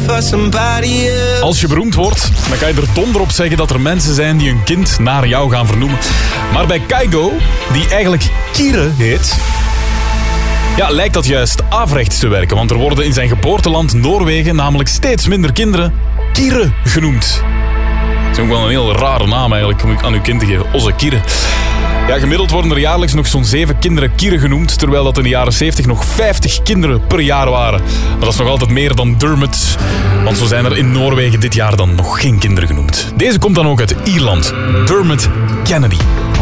for somebody else. Als je beroemd wordt, dan kan je er donder op zeggen dat er mensen zijn die een kind naar jou gaan vernoemen. Maar bij Kygo, die eigenlijk Kire heet, ja, lijkt dat juist averechts te werken. Want er worden in zijn geboorteland Noorwegen namelijk steeds minder kinderen Kire genoemd. Dat is ook wel een heel rare naam eigenlijk om aan uw kind te geven. Onze Kire. Ja, gemiddeld worden er jaarlijks nog zo'n 7 kinderen Kire genoemd, terwijl dat in de jaren 70 nog 50 kinderen per jaar waren. Maar dat is nog altijd meer dan Dermot, want zo zijn er in Noorwegen dit jaar dan nog geen kinderen genoemd. Deze komt dan ook uit Ierland. Dermot Kennedy.